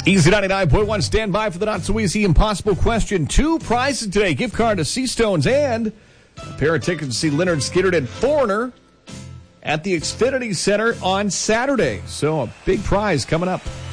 Easy 99.1, stand by for the not-so-easy impossible question. 2 prizes today, gift card to Seastones and a pair of tickets to see Leonard Skinner and Foreigner at the Xfinity Center on Saturday. So a big prize coming up.